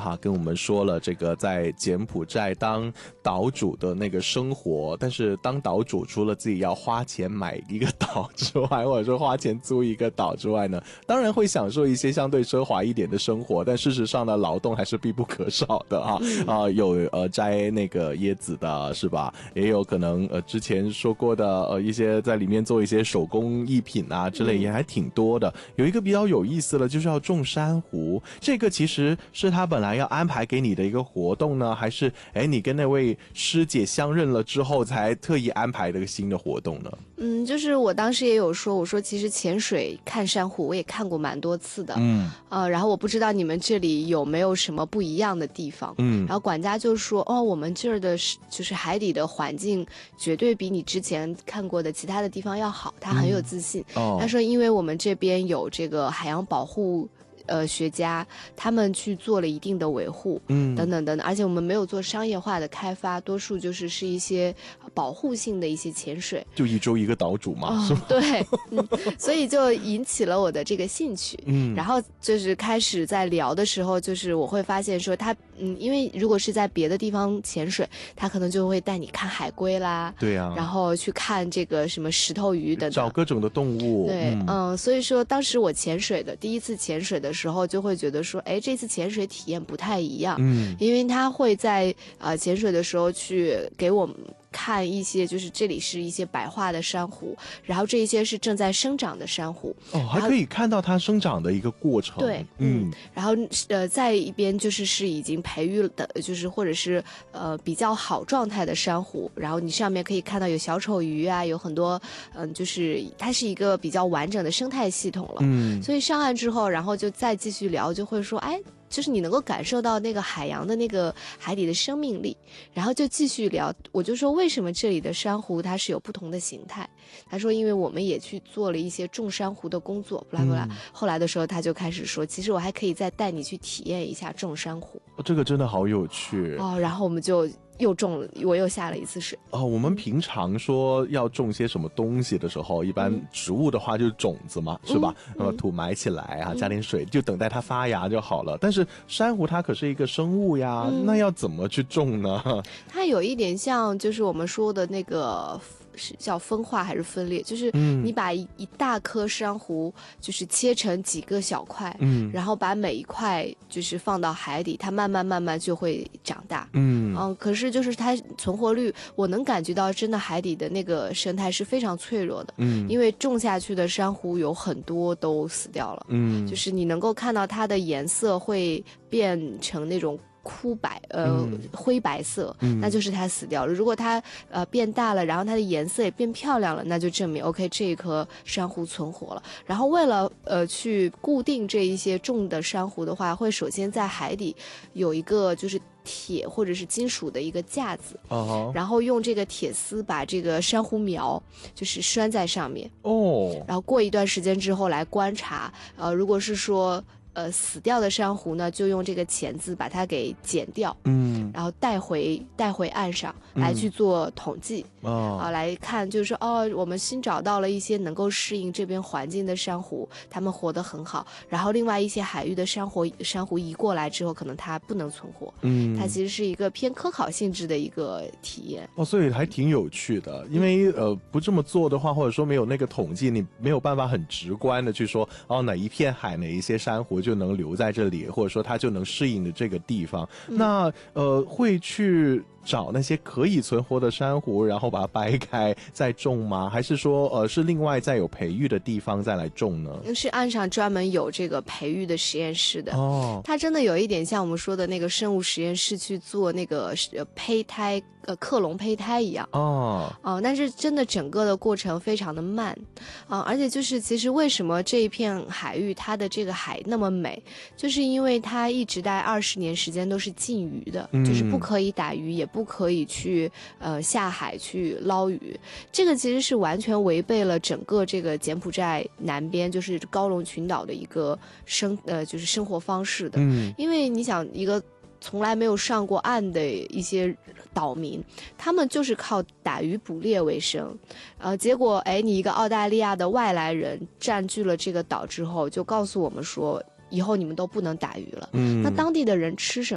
哈，跟我们说了这个在柬埔寨当岛主的那个生活，但是当岛主除了自己要花钱买一个岛之外，或者说花钱租一个岛之外呢，当然会享受一些相对奢华一点的生活，但事实上呢，劳动还是必不可少的啊。有摘那个椰子的是吧？也有可能之前说过的一些在里面做一些手工艺品啊之类，也还挺多的。有一个比较有意思的就是要种珊瑚，这个其实是他本来要安排给你的一个活动呢，还是你跟那位师姐相认了之后才特意安排的一个新的活动呢？ 就是我当时也有说，我说其实潜水看珊瑚我也看过蛮多次的，然后我不知道你们这里有没有什么不一样的地方，然后管家就说，我们这儿的就是海底的环境绝对比你之前看过的其他的地方要好，他很有自信，他说因为我们这边有这个海洋保护学家，他们去做了一定的维护，等等等等，而且我们没有做商业化的开发，多数是一些保护性的一些潜水， 就一周一个岛主嘛，是吧？ 对，所以就引起了我的这个兴趣，然后就是开始在聊的时候，就是我会发现说他，因为如果是在别的地方潜水，他可能就会带你看海龟啦， 对啊， 然后去看这个什么石头鱼等等， 找各种的动物， 对，所以说当时我潜水的第一次潜水的时候，就会觉得说，这次潜水体验不太一样，因为他会在潜水的时候去给我们看一些，就是这里是一些白化的珊瑚，然后这一些是正在生长的珊瑚， 还可以看到它生长的一个过程， 对，然后在一边是已经培育的，就是或者是比较好状态的珊瑚，然后你上面可以看到有小丑鱼啊，有很多就是它是一个比较完整的生态系统了，所以上岸之后，然后就再继续聊，就会说，就是你能够感受到那个海洋的那个海底的生命力，然后就继续聊，我就说为什么这里的珊瑚它是有不同的形态，他说因为我们也去做了一些种珊瑚的工作，不啦不啦，后来的时候他就开始说，其实我还可以再带你去体验一下种珊瑚， 这个真的好有趣然后我们就又种了，我又下了一次水。 我们平常说要种些什么东西的时候，一般植物的话就是种子嘛，是吧？土埋起来啊，加点水，就等待它发芽就好了。但是珊瑚它可是一个生物呀，那要怎么去种呢？ 它有一点像，就是我们说的那个。是叫分化还是分裂？就是你把一大颗珊瑚，就是切成几个小块，然后把每一块就是放到海底，它慢慢就会长大。可是就是它存活率，我能感觉到真的海底的那个生态是非常脆弱的。因为种下去的珊瑚有很多都死掉了。就是你能够看到它的颜色会变成那种枯白灰白色，那就是它死掉了。如果它变大了，然后它的颜色也变漂亮了，那就证明 OK 这一颗珊瑚存活了。然后为了去固定这一些种的珊瑚的话，会首先在海底有一个就是铁或者是金属的一个架子，然后用这个铁丝把这个珊瑚苗就是拴在上面，然后过一段时间之后来观察，如果是说死掉的珊瑚呢，就用这个钳子把它给剪掉，然后带回岸上来去做统计，来看就是说我们新找到了一些能够适应这边环境的珊瑚，它们活得很好，然后另外一些海域的珊瑚移过来之后，可能它不能存活，它其实是一个偏科考性质的一个体验。 所以还挺有趣的，因为不这么做的话，或者说没有那个统计，你没有办法很直观的去说哪一片海哪一些珊瑚就能留在这里，或者说它就能适应的这个地方。那会去找那些可以存活的珊瑚，然后把它掰开再种吗？还是说是另外再有培育的地方再来种呢？ 是岸上专门有这个培育的实验室的。它真的有一点像我们说的那个生物实验室去做那个胚胎克隆胚胎一样。但是真的整个的过程非常的慢而且就是其实为什么这一片海域它的这个海那么美，就是因为它一直在20年时间都是禁渔的，就是不可以打鱼，也不可以去下海去捞鱼。这个其实是完全违背了整个这个柬埔寨南边就是高龙群岛的一个就是生活方式的。因为你想一个从来没有上过岸的一些岛民，他们就是靠打鱼捕猎为生，结果你一个澳大利亚的外来人占据了这个岛之后，就告诉我们说以后你们都不能打鱼了。那当地的人吃什么？